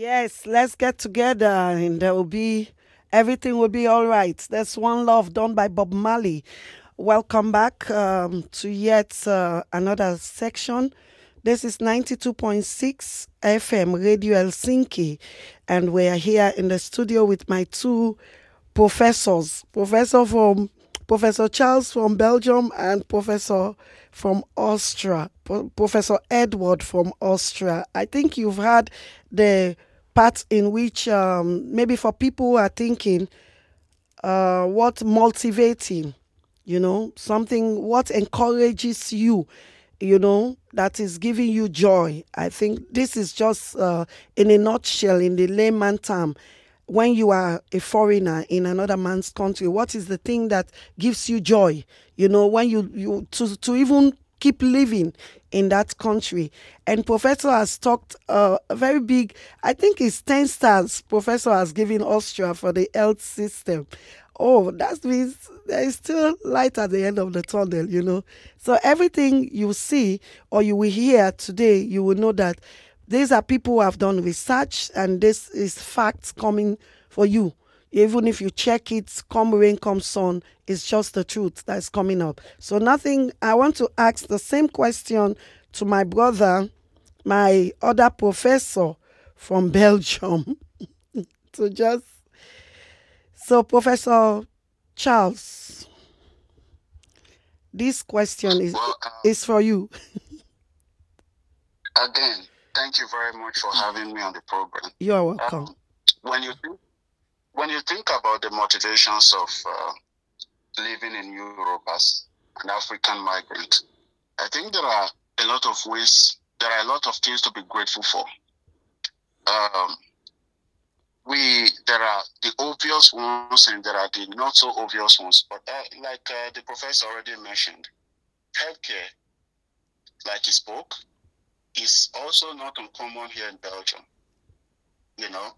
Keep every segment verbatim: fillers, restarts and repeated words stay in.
Yes, let's get together and there will be everything will be all right. That's One Love done by Bob Marley. Welcome back um, to yet uh, another section. This is ninety-two point six F M Radio Helsinki, and we are here in the studio with my two professors. Professor from Professor Charles from Belgium and Professor from Austria. Pro- Professor Edward from Austria. I think you've had the part in which um, maybe for people who are thinking uh, what motivating, you know, something what encourages you, you know, that is giving you joy. I think this is just uh, in a nutshell, in the layman term, when you are a foreigner in another man's country, what is the thing that gives you joy? You know, when you, you to, to even keep living in that country. And Professor has talked uh, a very big, I think it's ten stars Professor has given Austria for the health system. Oh, that means there is still light at the end of the tunnel, you know. So everything you see or you will hear today, you will know that these are people who have done research and this is facts coming for you. Even if you check it, come rain, come sun, it's just the truth that's coming up. So nothing, I want to ask the same question to my brother, my other professor from Belgium. So just, so Professor Charles, this question is Well, uh, is for you. again, thank you very much for having me on the program. You are welcome. Um, when you think when you think about the motivations of uh, living in Europe as an African migrant, I think there are a lot of ways. There are a lot of things to be grateful for. Um, we there are the obvious ones and there are the not so obvious ones. But uh, like uh, the professor already mentioned, healthcare, like he spoke, is also not uncommon here in Belgium. You know,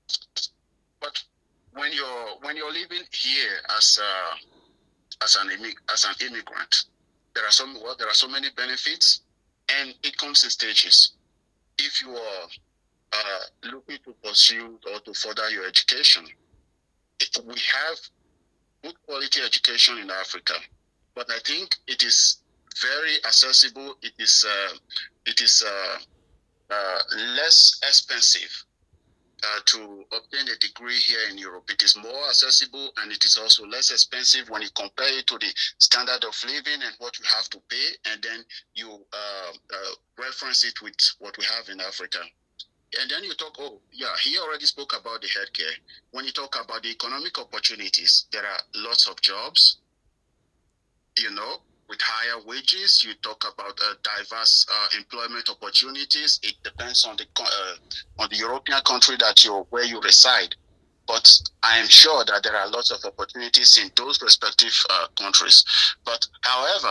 but when you're when you're living here as a, as an immig- as an immigrant, there are some well, there are so many benefits, and it comes in stages. If you are uh, looking to pursue or to further your education, it, we have good quality education in Africa, but I think it is very accessible. It is uh, it is uh, uh, less expensive uh, to obtain a degree here in Europe. It is more accessible and it is also less expensive when you compare it to the standard of living and what you have to pay, and then you uh, uh, reference it with what we have in Africa. And then you talk, oh, yeah, he already spoke about the healthcare. When you talk about the economic opportunities, there are lots of jobs, you know, with higher wages. You talk about uh, diverse uh, employment opportunities. It depends on the uh, on the European country that you where you reside. But I am sure that there are lots of opportunities in those respective uh, countries. But however,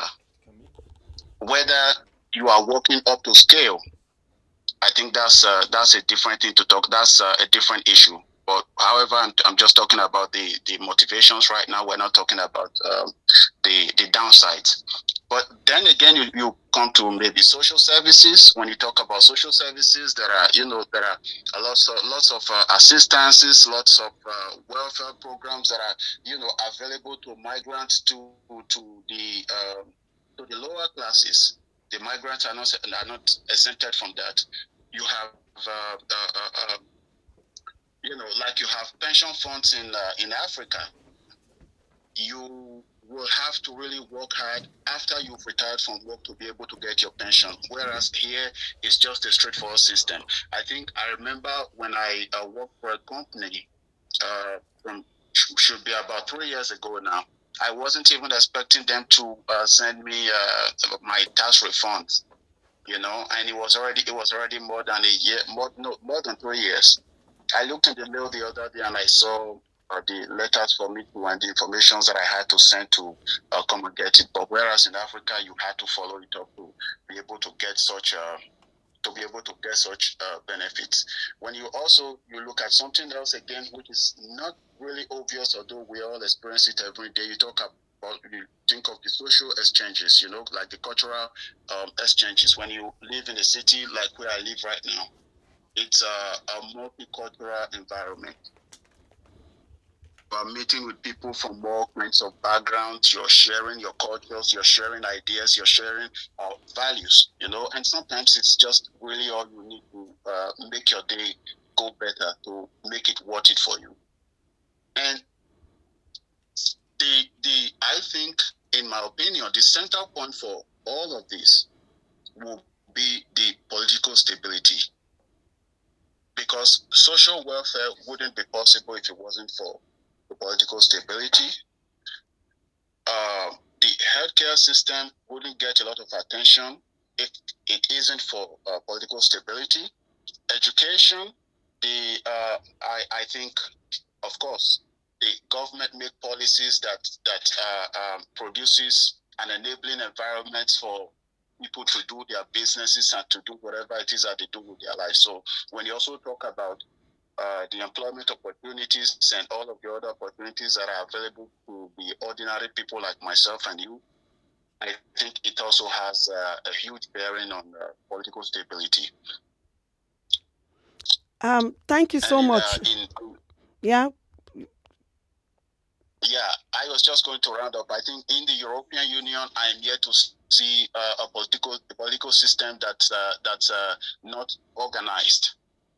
whether you are working up to scale, I think that's uh, that's a different thing to talk. That's uh, a different issue. But however, I'm, I'm just talking about the, the motivations right now. We're not talking about um, the the downsides. But then again, you, you come to maybe social services. When you talk about social services, there are you know there are a lots of lots of uh, assistances, lots of uh, welfare programs that are you know available to migrants to to the uh, to the lower classes. The migrants are not are not exempted from that. You have uh, uh, uh, uh, you know like you have pension funds in uh, in Africa. You will have to really work hard after you've retired from work to be able to get your pension. Whereas here, it's just a straightforward system. I think I remember when I uh, worked for a company uh, from should be about three years ago now. I wasn't even expecting them to uh, send me uh, my tax refunds, you know, and it was already it was already more than a year, more no, more than three years. I looked in the mail the other day and I saw uh, the letters for me to and the information that I had to send to uh, come and get it. But whereas in Africa, you had to follow it up to be able to get such uh, to be able to get such uh, benefits. When you also you look at something else again, which is not really obvious, although we all experience it every day. You talk about you think of the social exchanges, you know, like the cultural um, exchanges. When you live in a city like where I live right now, it's a, a multicultural environment. You are meeting with people from all kinds of backgrounds. You're sharing your cultures, you're sharing ideas, you're sharing uh, values, you know, and sometimes it's just really all you need to uh, make your day go better, to make it worth it for you. And the, the, I think, in my opinion, the central point for all of this will be the political stability. Because social welfare wouldn't be possible if it wasn't for the political stability. Uh, the healthcare system wouldn't get a lot of attention if it isn't for uh, political stability. Education, the uh, I, I think, of course, the government make policies that that uh, um, produces an enabling environment for people to do their businesses and to do whatever it is that they do with their life. So when you also talk about uh, the employment opportunities and all of the other opportunities that are available to the ordinary people like myself and you, I think it also has uh, a huge bearing on uh, political stability. Um, thank you so And in, much. uh, in Yeah. Yeah, I was just going to round up. I think in the European Union, I'm yet to see uh, a political a political system that's uh, that's uh, not organized.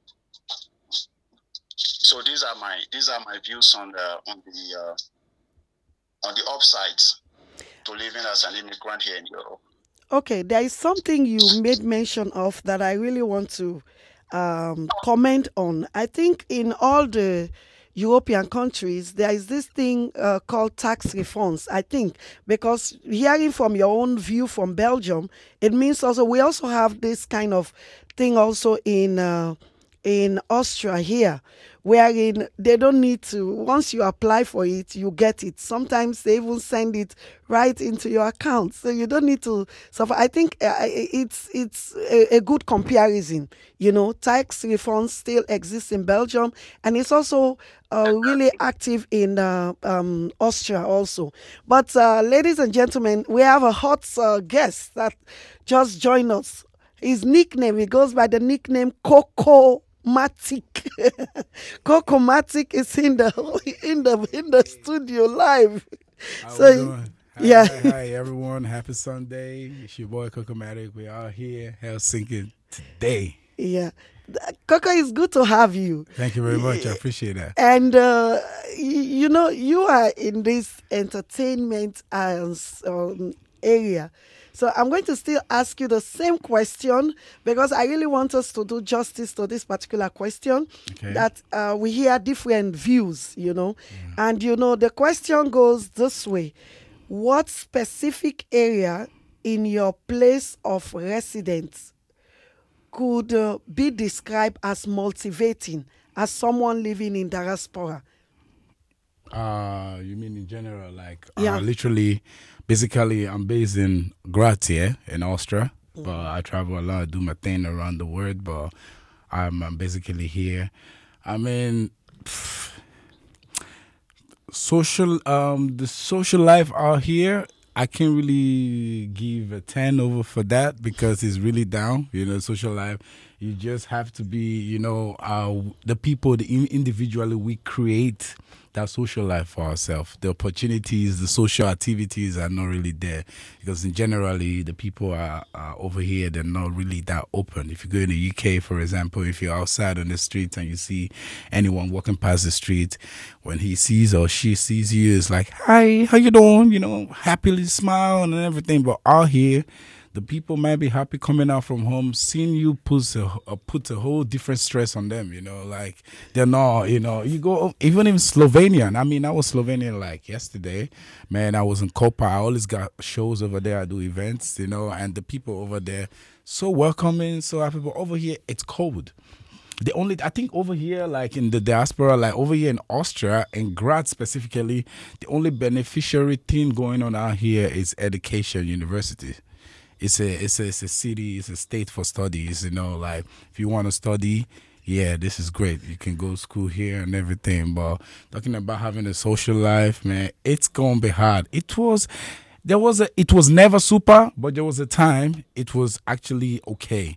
So these are my these are my views on the on the uh, on the upsides to living as an immigrant here in Europe. Okay, there is something you made mention of that I really want to um, comment on. I think in all the European countries, there is this thing uh, called tax reforms. I think because hearing from your own view from Belgium, it means also we also have this kind of thing also in uh, in Austria here, wherein they don't need to, once you apply for it, you get it. Sometimes they even send it right into your account. So you don't need to suffer. I think uh, it's it's a, a good comparison. You know, tax refunds still exist in Belgium, and it's also uh, really active in uh, um, Austria also. But uh, ladies and gentlemen, we have a hot uh, guest that just joined us. His nickname, he goes by the nickname Coco Matic. Coco Matic is in the in the in the studio live. How we So doing? Hi, yeah, hi, hi, everyone. Happy Sunday. It's your boy Cocomatic. We are here, Helsinki today. yeah. Coco, it's good to have you. Thank you very much. I appreciate that. And uh, y- you know, you are in this entertainment and um, area. So I'm going to still ask you the same question because I really want us to do justice to this particular question. Okay. That uh, we hear different views, you know. And you know, the question goes this way: what specific area in your place of residence could uh, be described as motivating as someone living in diaspora? Uh, you mean in general, like Yeah. uh, literally, basically, I'm based in Graz here in Austria, but I travel a lot, do my thing around the world, but I'm, I'm basically here. I mean, pff, social, um, the social life out here, I can't really give a ten over for that because it's really down. You know, social life. You just have to be, you know, uh, the people, the in- individually we create that social life for ourselves. The opportunities, the social activities are not really there because in generally the people are, are over here. They're not really that open. If you go in the U K, for example, if you're outside on the street and you see anyone walking past the street, when he sees or she sees you, it's like, "Hi, how you doing?" You know, happily smile and everything. But out here, the people might be happy coming out from home, seeing you puts a, uh, put a whole different stress on them, you know, like they're not, you know, you go, even in Slovenian. I mean, I was Slovenian like yesterday, man, I was in Copa. I always got shows over there. I do events, you know, and the people over there, so welcoming, so happy. But over here, it's cold. The only, I think over here, like in the diaspora, like over here in Austria, in Graz specifically, the only beneficiary thing going on out here is education, university. It's a, it's a, it's a city, it's a state for studies, you know, like if you want to study, yeah, this is great. You can go to school here and everything. But talking about having a social life, man, it's going to be hard. It was, there was a, it was never super, but there was a time it was actually okay.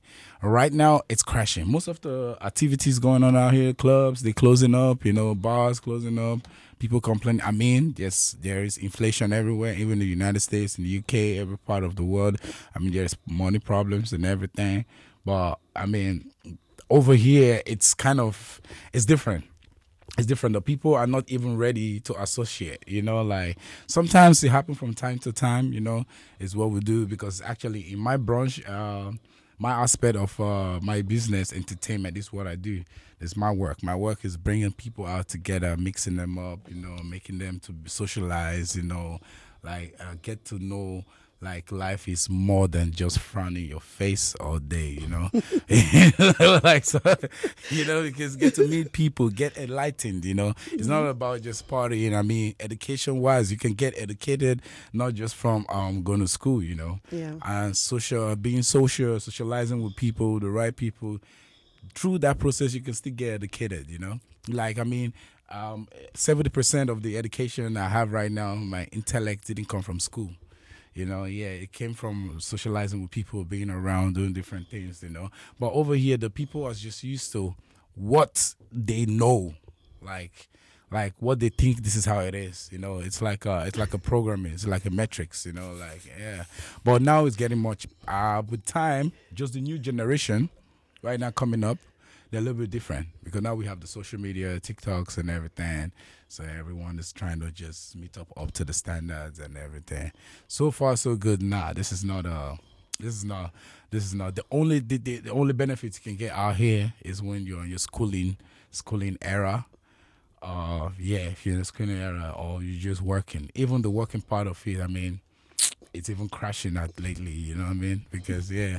Right now, it's crashing. Most of the activities going on out here, clubs, they closing up, you know, bars closing up. People complain. I mean, yes, there is inflation everywhere, even in the United States, in the U K, every part of the world. I mean, there's money problems and everything. But I mean, over here, it's kind of it's different. It's different. The people are not even ready to associate. You know, like sometimes it happens from time to time. You know, is what we do because actually in my branch. Uh, my aspect of uh, my business, entertainment, is what I do. It's my work. My work is bringing people out together, mixing them up, you know, making them to socialize, you know, like uh, get to know like life is more than just frowning your face all day, you know. Like so, you know, you just get to meet people, get enlightened, you know. It's not about just partying. I mean, education wise, you can get educated not just from um going to school, you know. Yeah. And social being social, socializing with people, the right people. Through that process you can still get educated, you know. Like I mean, um seventy percent of the education I have right now, my intellect didn't come from school. You know, yeah, it came from socializing with people, being around, doing different things, you know. But over here, the people are just used to what they know, like, like what they think this is how it is. You know, it's like a, it's like a programming, it's like a metrics. You know, like yeah. But now it's getting much. Uh, with time, just the new generation, right now coming up, they're a little bit different because now we have the social media, TikToks and everything. So everyone is trying to just meet up up to the standards and everything. So far, so good. Nah, this is not a. This is not. This is not the only. The, the, the only benefits you can get out here is when you're in your schooling, schooling era. Uh, yeah, if you're in the schooling era or you're just working. Even the working part of it, I mean, it's even crashing out lately. You know what I mean? Because yeah.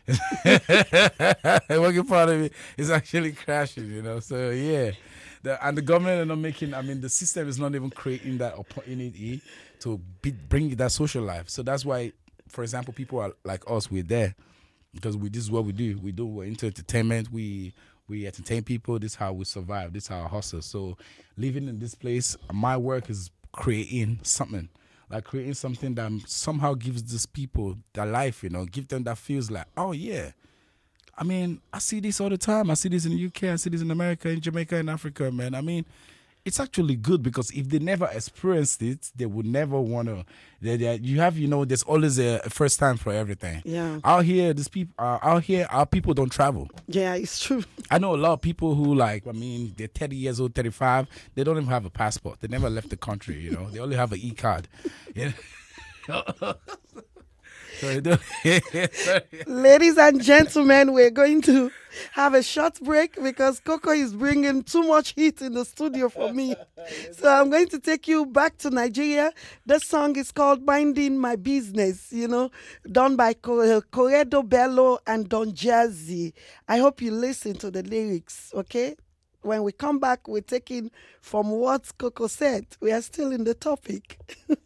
The working part of it is actually crashing, you know. So yeah, the, and the government are not making. I mean, the system is not even creating that opportunity to be, bring that social life. So that's why, for example, people are like us. We're there because we. This is what we do. We do. We're into entertainment. We we entertain people. This is how we survive. This is our hustle. So living in this place, my work is creating something. Like creating something that somehow gives these people their life, you know, give them that feels like, oh yeah. I mean, I see this all the time. I see this in the U K, I see this in America, in Jamaica, in Africa, man. I mean, it's actually good because if they never experienced it, they would never want to. They, they, you have, you know, there's always a first time for everything. Yeah. Out here, these people, uh, out here, our people don't travel. Yeah, it's true. I know a lot of people who, like, I mean, they're thirty years old, thirty-five. They don't even have a passport. They never left the country, you know. They only have an e-card. You know? So they don't- Sorry. Ladies and gentlemen, we're going to have a short break because Coco is bringing too much heat in the studio for me. So I'm going to take you back to Nigeria. The song is called Minding My Business, you know, done by Co- Corredo Bello and Don Jazzy. I hope you listen to the lyrics, okay? When we come back, we're taking from what Coco said. We are still in the topic.